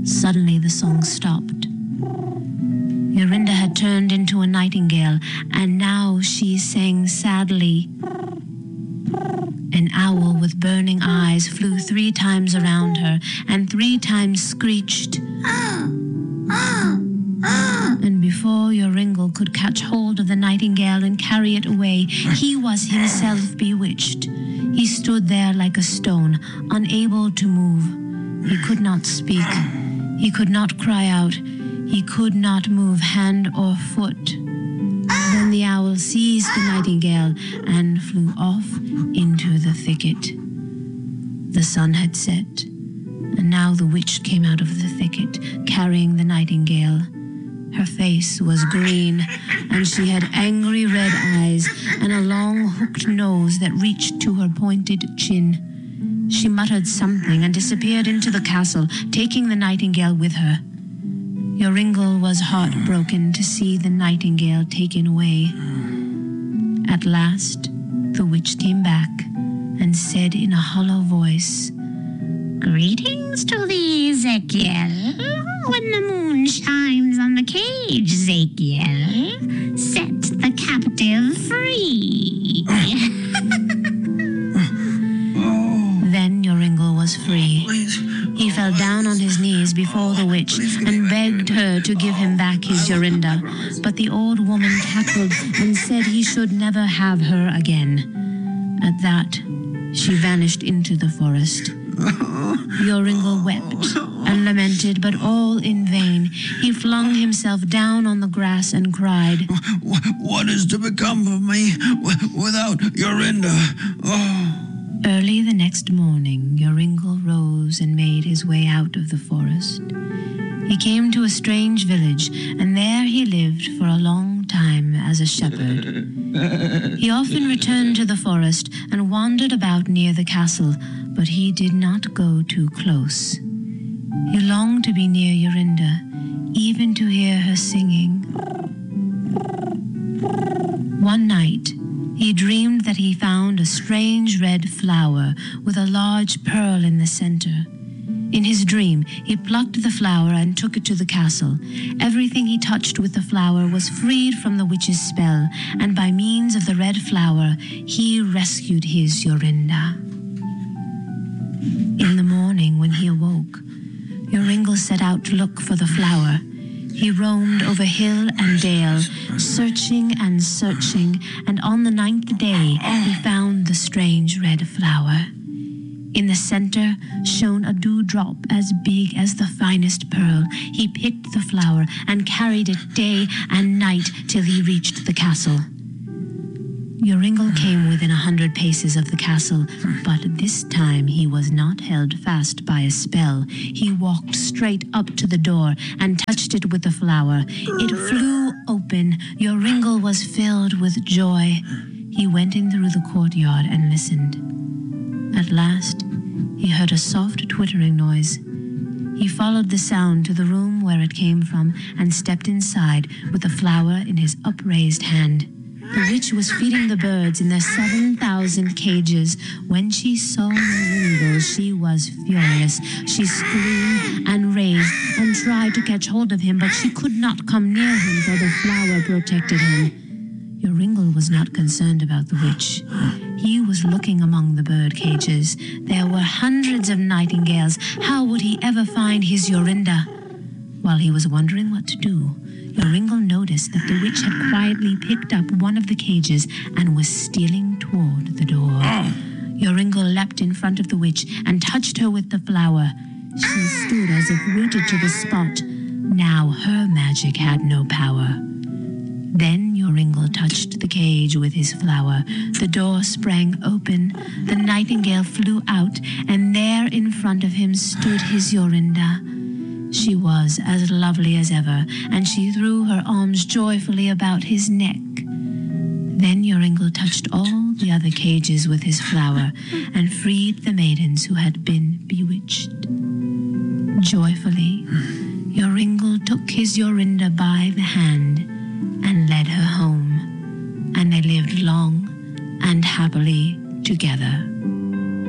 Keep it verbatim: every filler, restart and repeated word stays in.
Suddenly the song stopped. Jorinda had turned into a nightingale, and now she sang sadly. An owl with burning eyes flew three times around her, and three times screeched. And before Joringel could catch hold of the nightingale and carry it away, he was himself bewitched. He stood there like a stone, unable to move. He could not speak. He could not cry out. He could not move hand or foot. Then the owl seized the nightingale and flew off into the thicket. The sun had set, and now the witch came out of the thicket, carrying the nightingale. Her face was green, and she had angry red eyes and a long hooked nose that reached to her pointed chin. She muttered something and disappeared into the castle, taking the nightingale with her. Joringel was heartbroken to see the nightingale taken away. At last, the witch came back and said in a hollow voice, "Greetings to thee, Ezekiel. When the moon shines on the cage, Ezekiel, set the captive free." Then Joringel was free. He fell down on his knees before the witch and begged her to give him back his Jorinda, but the old woman cackled and said he should never have her again. At that, she vanished into the forest. Joringel wept and lamented, but all in vain. He flung himself down on the grass and cried, "What is to become of me without Jorinda? Oh." Early the next morning, Joringel rose and made his way out of the forest. He came to a strange village, and there he lived for a long time as a shepherd. He often returned to the forest and wandered about near the castle, but he did not go too close. He longed to be near Jorinda, even to hear her singing. One night, he dreamed that he found a strange red flower with a large pearl in the center. In his dream, he plucked the flower and took it to the castle. Everything he touched with the flower was freed from the witch's spell, and by means of the red flower, he rescued his Jorinda. In the morning, when he awoke, Joringel set out to look for the flower. He roamed over hill and dale, searching and searching, and on the ninth day he found the strange red flower. In the center shone a dewdrop as big as the finest pearl. He picked the flower and carried it day and night till he reached the castle. Joringel came within a hundred paces of the castle, but this time he was not held fast by a spell. He walked straight up to the door and touched it with the flower. It flew open. Joringel was filled with joy. He went in through the courtyard and listened. At last, he heard a soft twittering noise. He followed the sound to the room where it came from and stepped inside with the flower in his upraised hand. The witch was feeding the birds in their seven thousand cages. When she saw Joringel, she was furious. She screamed and raged and tried to catch hold of him, but she could not come near him, for the flower protected him. Joringel was not concerned about the witch. He was looking among the bird cages. There were hundreds of nightingales. How would he ever find his Jorinda? While he was wondering what to do, Joringel noticed that the witch had quietly picked up one of the cages and was stealing toward the door. Joringel leapt in front of the witch and touched her with the flower. She stood as if rooted to the spot. Now her magic had no power. Then Joringel touched the cage with his flower. The door sprang open, the nightingale flew out, and there in front of him stood his Jorinda. She was as lovely as ever, and she threw her arms joyfully about his neck. Then Joringel touched all the other cages with his flower and freed the maidens who had been bewitched. Joyfully, Joringel took his Jorinda by the hand and led her home, and they lived long and happily together.